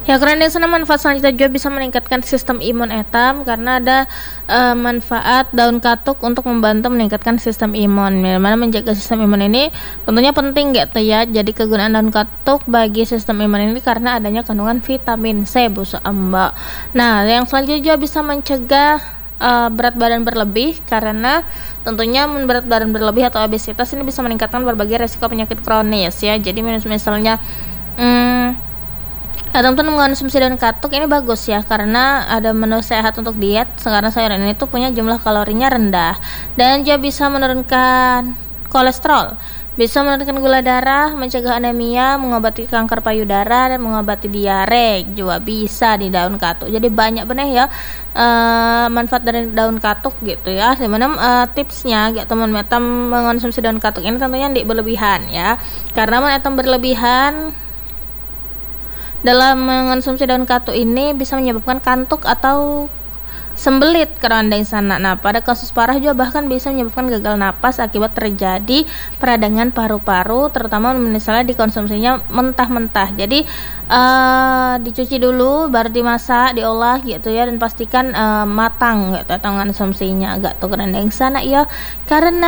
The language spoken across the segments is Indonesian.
Ya, karena yang sana manfaat selanjutnya juga bisa meningkatkan sistem imun etam karena ada manfaat daun katuk untuk membantu meningkatkan sistem imun. Mana menjaga sistem imun ini tentunya penting gitu ya. Jadi kegunaan daun katuk bagi sistem imun ini karena adanya kandungan vitamin C, Bu Amba. Nah, yang selanjutnya juga bisa mencegah berat badan berlebih karena tentunya berat badan berlebih atau obesitas ini bisa meningkatkan berbagai resiko penyakit kronis ya. Jadi misalnya teman-teman mengonsumsi daun katuk ini bagus ya karena ada menu sehat untuk diet karena sayuran ini tuh punya jumlah kalorinya rendah dan juga bisa menurunkan kolesterol, bisa menurunkan gula darah, mencegah anemia, mengobati kanker payudara dan mengobati diare juga bisa di daun katuk. Jadi banyak benar ya manfaat dari daun katuk gitu ya. Dimana tipsnya gitu teman-teman mengonsumsi daun katuk ini tentunya tidak berlebihan ya karena berlebihan dalam mengonsumsi daun katuk ini bisa menyebabkan kantuk atau sembelit keranda di sana. Nah, pada kasus parah juga bahkan bisa menyebabkan gagal napas akibat terjadi peradangan paru-paru, terutama misalnya dikonsumsinya mentah-mentah. Jadi dicuci dulu, baru dimasak, diolah gitu ya, dan pastikan matang gitu atau konsumsinya agak tuh keranda di sana ya, karena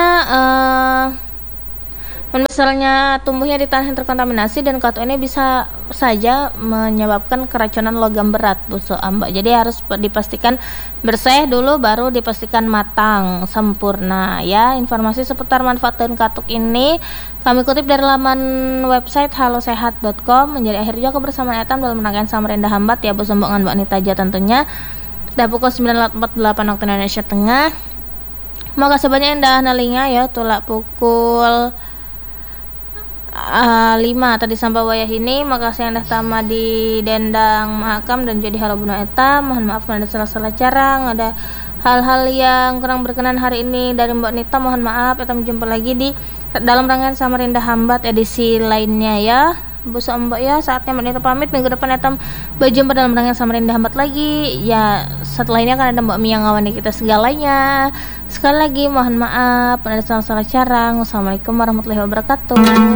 misalnya tumbuhnya di tanah yang terkontaminasi dan katuk ini bisa saja menyebabkan keracunan logam berat, Bu Amba. Jadi harus dipastikan bersih dulu baru dipastikan matang sempurna ya. Informasi seputar manfaat daun katuk ini kami kutip dari laman website halosehat.com. Menjadi akhir juga kebersamaan etam dalam rangkaian Samarinda Hambat ya Bu Sombong Mbak Nita aja tentunya. Dah pukul 9.48 waktu Indonesia Tengah. Makasih banyak indah nalinga ya tulak pukul 5 tadi sampai wayah ini. Makasih yang dah tama di dendang mahakam dan jadi halo buna eta. Mohon maaf kalau ada salah-salah cara, ada hal-hal yang kurang berkenan hari ini dari Mbak Nita. Mohon maaf. Kita jumpa lagi di dalam rangkaian Samarinda Hambat edisi lainnya ya, Bu Mbak ya. Saatnya Mbak Nita pamit. Minggu depan kita berjumpa dalam rangkaian Samarinda Hambat lagi ya. Setelah ini akan ada Mbak Mia ngawani kita segalanya. Sekali lagi mohon maaf ada salah-salah cara. Wassalamualaikum warahmatullahi wabarakatuh.